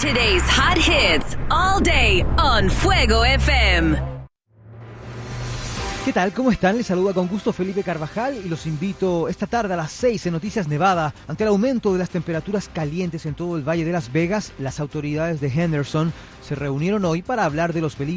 Today's hot hits all day on Fuego FM. ¿Qué tal? ¿Cómo están? Les saluda con gusto Felipe Carvajal y los invito esta tarde a las 6 en Noticias Nevada. Ante el aumento de las temperaturas calientes en todo el Valle de Las Vegas, las autoridades de Henderson se reunieron hoy para hablar de los peligros